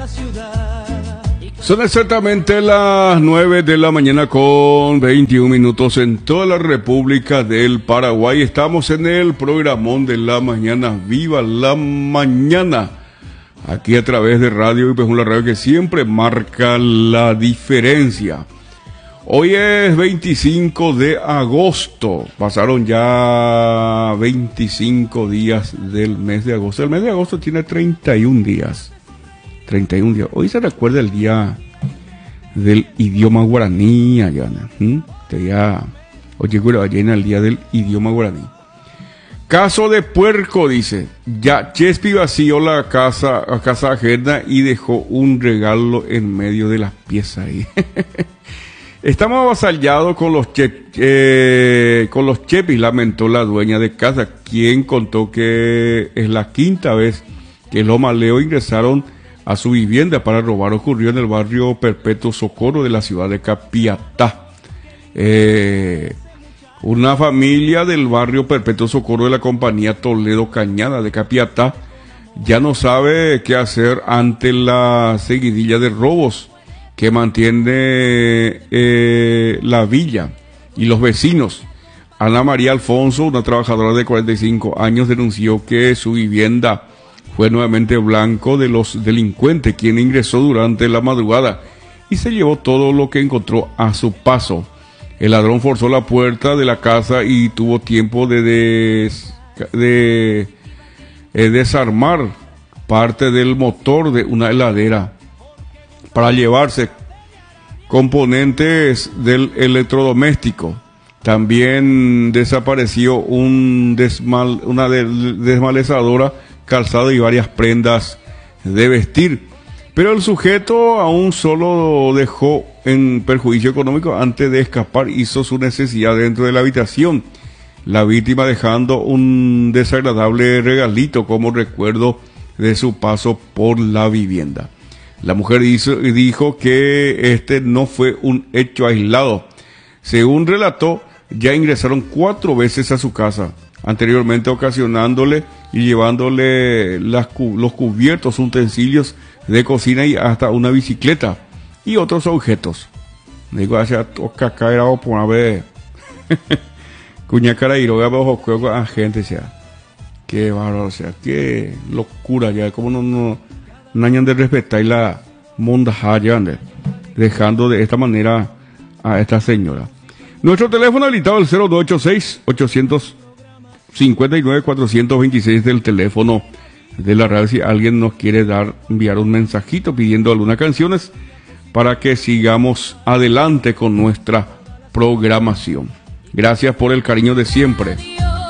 Son exactamente las 9 de la mañana con 21 minutos en toda la República del Paraguay. Estamos en el programón de la mañana, Viva la Mañana, aquí a través de Radio y la radio que siempre marca la diferencia. Hoy es 25 de agosto, pasaron ya 25 días del mes de agosto. El mes de agosto tiene 31 días. 31 días. Hoy se recuerda el día del idioma guaraní allá, oye, ballena, el día del idioma guaraní. Caso de puerco, dice. Ya Chespi vació la casa ajena y dejó un regalo en medio de las piezas ahí. Estamos avasallados con los chepis, lamentó la dueña de casa, quien contó que es la quinta vez que los maleos ingresaron a su vivienda para robar. Ocurrió en el barrio Perpetuo Socorro de la ciudad de Capiatá. Una familia del barrio Perpetuo Socorro de la compañía Toledo Cañada de Capiatá ya no sabe qué hacer ante la seguidilla de robos que mantiene la villa y los vecinos. Ana María Alfonso, una trabajadora de 45 años, denunció que su vivienda fue nuevamente blanco de los delincuentes, quien ingresó durante la madrugada y se llevó todo lo que encontró a su paso. El ladrón forzó la puerta de la casa y tuvo tiempo de desarmar parte del motor de una heladera para llevarse componentes del electrodoméstico. También desapareció una desmalezadora, calzado y varias prendas de vestir. Pero el sujeto aún solo dejó en perjuicio económico antes de escapar. Hizo su necesidad dentro de la habitación. La víctima dejando un desagradable regalito como recuerdo de su paso por la vivienda. La mujer dijo que este no fue un hecho aislado. Según relató, ya ingresaron 4 veces a su casa, anteriormente ocasionándole y llevándole los cubiertos, utensilios de cocina y hasta una bicicleta y otros objetos. Digo, hacia caca era por una vez. Cuña cara y roga bajo juego a gente, sea. Qué bárbaro, o sea, qué locura ya, como no hayan de respetar la mondajaya, dejando de esta manera a esta señora. Nuestro teléfono habilitado el 0286-859-426 del teléfono de la radio. Si alguien nos quiere enviar un mensajito pidiendo algunas canciones para que sigamos adelante con nuestra programación. Gracias por el cariño de siempre.